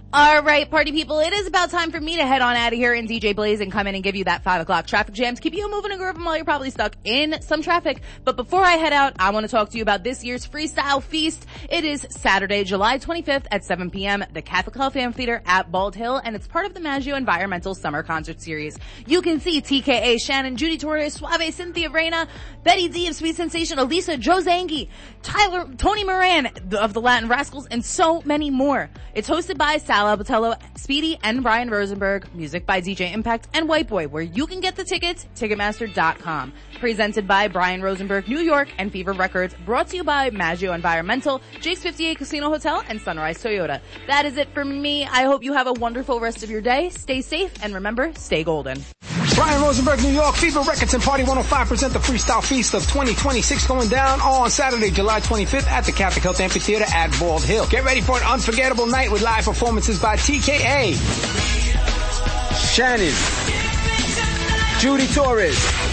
All right, party people, it is about time for me to head on out of here and DJ Blaze and come in and give you that 5 o'clock traffic jam to keep you moving and grooving while you're probably stuck in some traffic. But before I head out, I want to talk to you about this year's Freestyle Feast. It is Saturday, July 25th at 7 p.m. the Catholic Health Amphitheater at Bald Hill, and it's part of the Maggio Environmental Summer Concert Series. You can see TKA, Shannon, Judy Torres, Suave, Cynthia Reyna, Betty D of Sweet Sensation, Elisa, Joe Zangi, Tyler, Tony Moran of the Latin Rascals, and so many more. It's hosted by Sal Abatello, Speedy, and Brian Rosenberg. Music by DJ Impact and White Boy, where you can get the tickets, Ticketmaster.com. Presented by Brian Rosenberg, New York, and Fever Records. Brought to you by Maggio Environmental, Jake's 58 Casino Hotel, and Sunrise Toyota. That is it for me. I hope you have a wonderful rest of your day. Stay safe, and remember, stay golden. Brian Rosenberg, New York, Fever Records and Party 105 present the Freestyle Feast of 2026 going down on Saturday, July 25th at the Catholic Health Amphitheater at Bald Hill. Get ready for an unforgettable night with live performances by TKA, Shannon, Judy Torres,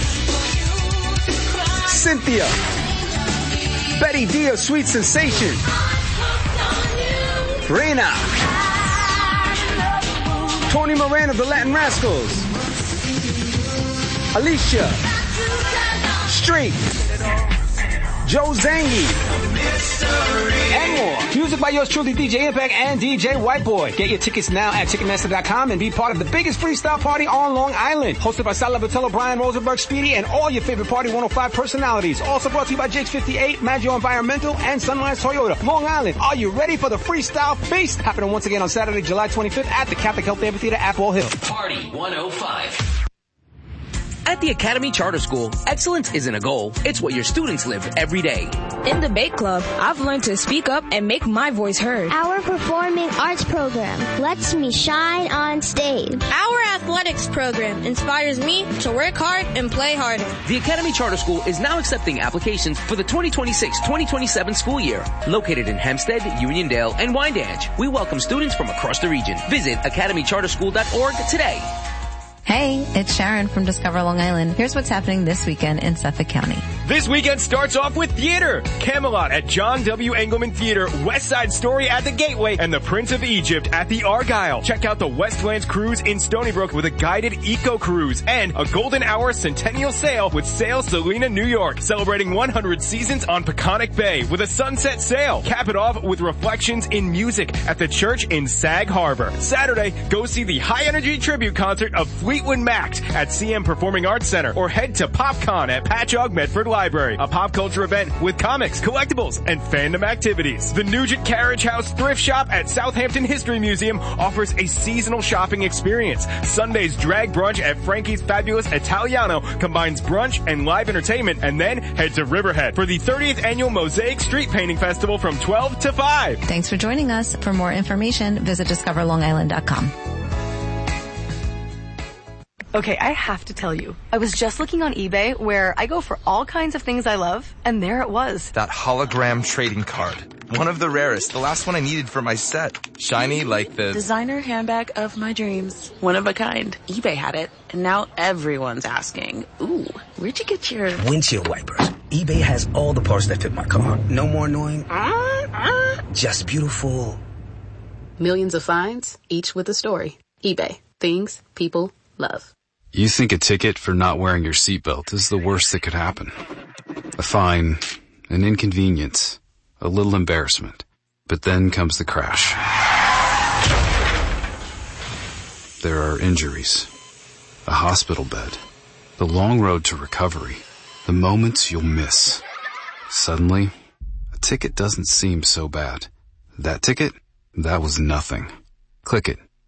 Cynthia, Betty D of Sweet Sensation, Reina, Tony Moran of the Latin Rascals, Alicia, Street, Joe Zangi, and more. Music by yours truly, DJ Impact and DJ White Boy. Get your tickets now at Ticketmaster.com and be part of the biggest freestyle party on Long Island. Hosted by Sal Abatello, Brian Rosenberg, Speedy, and all your favorite Party 105 personalities. Also brought to you by Jake's 58, Maggio Environmental, and Sunrise Toyota. Long Island, are you ready for the Freestyle Feast? Happening once again on Saturday, July 25th at the Catholic Health Amphitheater at Bald Hill. Party 105. At the Academy Charter School, excellence isn't a goal, it's what your students live every day. In Debate Club, I've learned to speak up and make my voice heard. Our performing arts program lets me shine on stage. Our athletics program inspires me to work hard and play harder. The Academy Charter School is now accepting applications for the 2026-2027 school year. Located in Hempstead, Uniondale, and Wyandanch, we welcome students from across the region. Visit academycharterschool.org today. Hey, it's Sharon from Discover Long Island. Here's what's happening this weekend in Suffolk County. This weekend starts off with theater. Camelot at John W. Engelman Theater, West Side Story at the Gateway, and The Prince of Egypt at the Argyle. Check out the Westlands Cruise in Stony Brook with a guided eco cruise and a golden hour centennial sail with Sail Selena New York, celebrating 100 seasons on Peconic Bay with a sunset sail. Cap it off with Reflections in Music at the church in Sag Harbor. Saturday, go see the high energy tribute concert of Fleetwood Mac at CM Performing Arts Center, or head to PopCon at Patchogue Medford Library, a pop culture event with comics, collectibles, and fandom activities. The Nugent Carriage House Thrift Shop at Southampton History Museum offers a seasonal shopping experience. Sunday's drag brunch at Frankie's Fabulous Italiano combines brunch and live entertainment, and then head to Riverhead for the 30th annual Mosaic Street Painting Festival from 12 to 5. Thanks for joining us. For more information, visit discoverlongisland.com. Okay, I have to tell you, I was just looking on eBay where I go for all kinds of things I love, and there it was. That hologram trading card. One of the rarest, the last one I needed for my set. Shiny like the designer handbag of my dreams. One of a kind. eBay had it, and now everyone's asking, ooh, where'd you get your windshield wipers? eBay has all the parts that fit my car. No more annoying, just beautiful. Millions of finds, each with a story. eBay. Things people love. You think a ticket for not wearing your seatbelt is the worst that could happen. A fine, an inconvenience, a little embarrassment. But then comes the crash. There are injuries, a hospital bed, the long road to recovery, the moments you'll miss. Suddenly, a ticket doesn't seem so bad. That ticket, that was nothing. Click it.